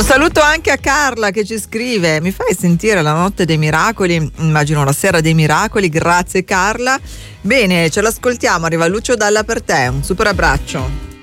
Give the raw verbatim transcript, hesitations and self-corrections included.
saluto anche a Carla che ci scrive: mi fai sentire la notte dei miracoli? Immagino la sera dei miracoli. Grazie Carla. Bene, ce l'ascoltiamo, arriva Lucio Dalla per te, un super abbraccio.